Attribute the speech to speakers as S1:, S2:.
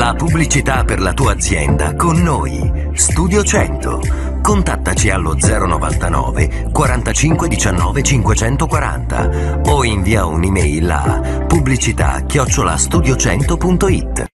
S1: Fa pubblicità per la tua azienda con noi. Studio 100. Contattaci allo 099 45 19 540 o invia un'email a pubblicità@studio100.it.